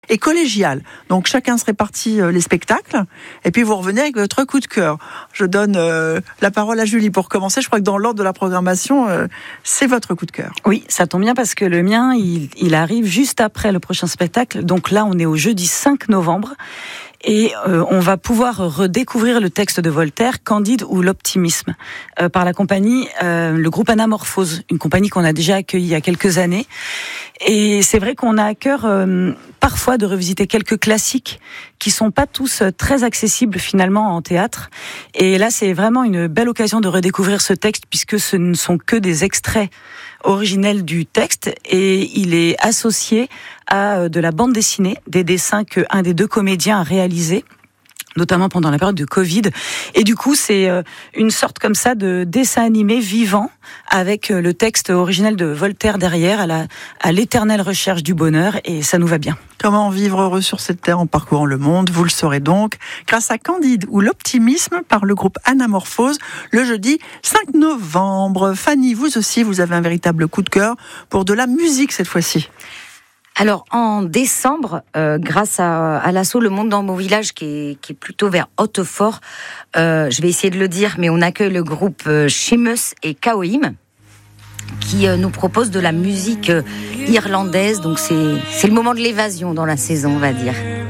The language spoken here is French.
et collégial. Donc chacun se répartit les spectacles et puis vous revenez avec votre coup de cœur. Je donne la parole à Julie pour commencer. Je crois que dans l'ordre de la programmation, c'est votre coup de cœur. Oui, ça tombe bien parce que le mien, il arrive juste après le prochain spectacle. Donc là, on est au jeudi 5 novembre. Et on va pouvoir redécouvrir le texte de Voltaire, Candide ou l'optimisme, par la compagnie, le groupe Anamorphose, une compagnie qu'on a déjà accueillie il y a quelques années. Et c'est vrai qu'on a à cœur parfois de revisiter quelques classiques qui sont pas tous très accessibles finalement en théâtre. Et là, c'est vraiment une belle occasion de redécouvrir ce texte puisque ce ne sont que des extraits originels du texte et il est associé à de la bande dessinée, des dessins qu'un des deux comédiens a réalisés, notamment pendant la période de Covid. Et du coup, c'est une sorte comme ça de dessin animé vivant avec le texte originel de Voltaire derrière, à l'éternelle recherche du bonheur, et ça nous va bien. Comment vivre heureux sur cette terre en parcourant le monde, vous le saurez donc grâce à Candide ou l'optimisme par le groupe Anamorphose le jeudi 5 novembre. Fanny, vous aussi, vous avez un véritable coup de cœur pour de la musique cette fois-ci. Alors en décembre, grâce à l'asso Le Monde dans mon village qui est plutôt vers Hautefort, je vais essayer de le dire, mais on accueille le groupe Chimus et Kaoim qui nous propose de la musique irlandaise, donc c'est le moment de l'évasion dans la saison, on va dire.